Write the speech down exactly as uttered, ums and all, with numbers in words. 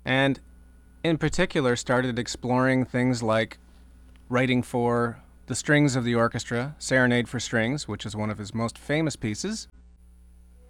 and in particular started exploring things like writing for the strings of the orchestra, Serenade for Strings, which is one of his most famous pieces,